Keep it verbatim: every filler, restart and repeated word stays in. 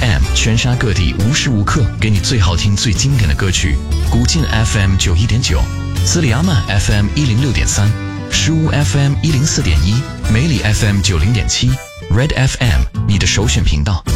M 全沙各地无时无刻给你最好听、最经典的歌曲。古晋 F M 九一点九，斯里阿曼 F M 一零六点三，诗屋 F M 一零四点一，梅里 F M 九零点七 ，Red F M 你的首选频道。